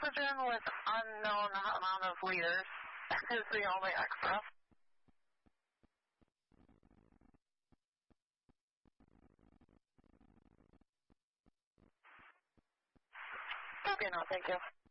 oxygen with unknown amount of liters is the only extra. Okay, no, thank you.